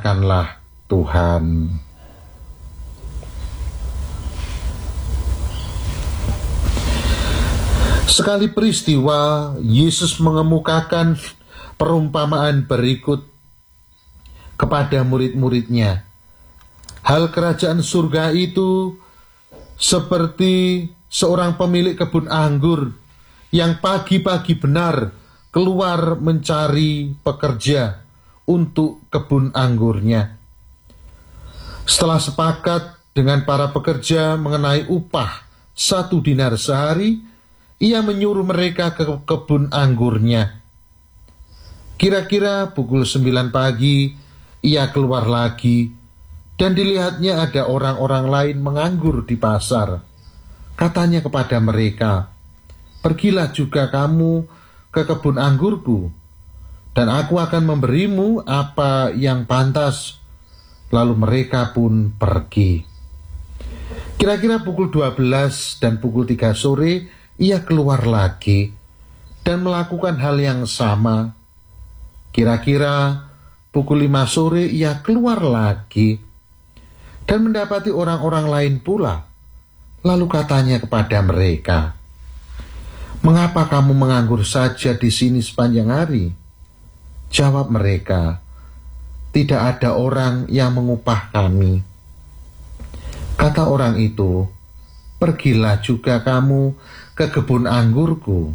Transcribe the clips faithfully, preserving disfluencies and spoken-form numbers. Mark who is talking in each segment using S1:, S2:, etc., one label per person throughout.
S1: Dimuliakanlah Tuhan. Sekali peristiwa, Yesus mengemukakan perumpamaan berikut kepada murid-muridnya. Hal kerajaan surga itu seperti seorang pemilik kebun anggur yang pagi-pagi benar keluar mencari pekerja untuk kebun anggurnya. Setelah sepakat dengan para pekerja mengenai upah satu dinar sehari, ia menyuruh mereka ke kebun anggurnya. Kira-kira pukul sembilan pagi, ia keluar lagi, dan dilihatnya ada orang-orang lain menganggur di pasar. Katanya kepada mereka, "Pergilah juga kamu ke kebun anggurku, dan aku akan memberimu apa yang pantas." Lalu mereka pun pergi. Kira-kira pukul dua belas dan pukul tiga sore, ia keluar lagi dan melakukan hal yang sama. Kira-kira pukul lima sore, ia keluar lagi dan mendapati orang-orang lain pula. Lalu katanya kepada mereka, "Mengapa kamu menganggur saja di sini sepanjang hari?" Jawab mereka, "Tidak ada orang yang mengupah kami." Kata orang itu, "Pergilah juga kamu ke kebun anggurku."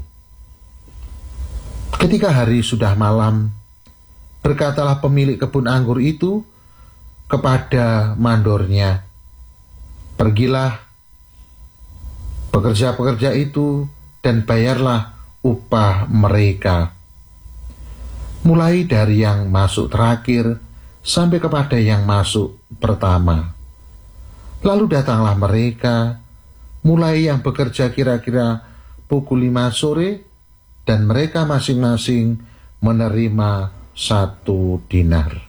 S1: Ketika hari sudah malam, berkatalah pemilik kebun anggur itu kepada mandornya, "Pergilah pekerja-pekerja itu dan bayarlah upah mereka, mulai dari yang masuk terakhir sampai kepada yang masuk pertama." Lalu datanglah mereka, mulai yang bekerja kira-kira pukul lima sore, dan mereka masing-masing menerima satu dinar.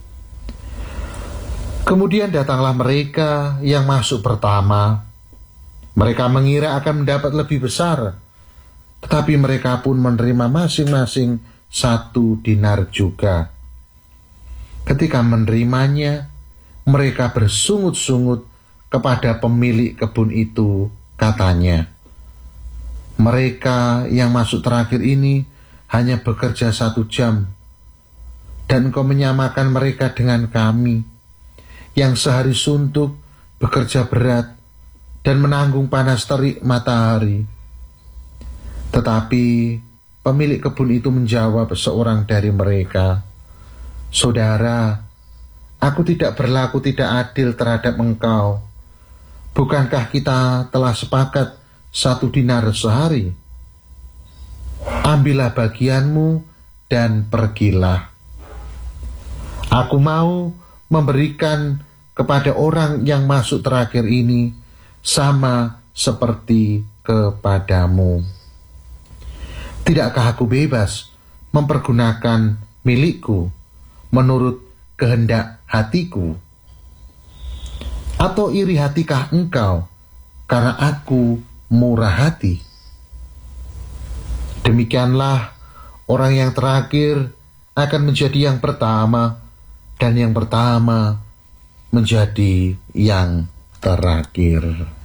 S1: Kemudian datanglah mereka yang masuk pertama. Mereka mengira akan mendapat lebih besar, tetapi mereka pun menerima masing-masing satu dinar juga. Ketika menerimanya, mereka bersungut-sungut kepada pemilik kebun itu, katanya, "Mereka yang masuk terakhir ini hanya bekerja satu jam, dan engkau menyamakan mereka dengan kami, yang sehari suntuk bekerja berat dan menanggung panas terik matahari." Tetapi pemilik kebun itu menjawab seorang dari mereka, "Saudara, aku tidak berlaku tidak adil terhadap engkau. Bukankah kita telah sepakat satu dinar sehari? Ambillah bagianmu dan pergilah. Aku mau memberikan kepada orang yang masuk terakhir ini sama seperti kepadamu. Tidakkah aku bebas mempergunakan milikku menurut kehendak hatiku? Atau iri hatikah engkau karena aku murah hati?" Demikianlah orang yang terakhir akan menjadi yang pertama, dan yang pertama menjadi yang terakhir.